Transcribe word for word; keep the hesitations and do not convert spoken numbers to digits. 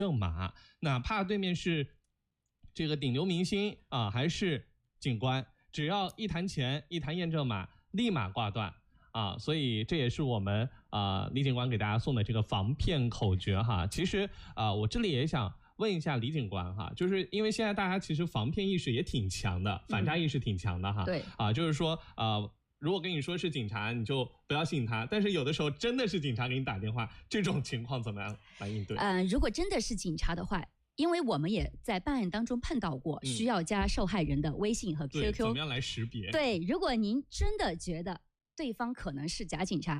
证码，哪怕对面是这个顶流明星啊，还是警官，只要一谈钱，一谈验证码，立马挂断啊！所以这也是我们啊李警官给大家送的这个防骗口诀哈。其实啊，我这里也想问一下李警官哈，就是因为现在大家其实防骗意识也挺强的，反诈意识挺强的哈。 嗯、对啊，就是说啊。如果跟你说是警察，你就不要信他。但是有的时候真的是警察给你打电话，这种情况怎么样来应对？ 呃，如果真的是警察的话，因为我们也在办案当中碰到过，需要加受害人的微信和 Q Q，、 对，怎么样来识别？ 对，如果您真的觉得对方可能是假警察，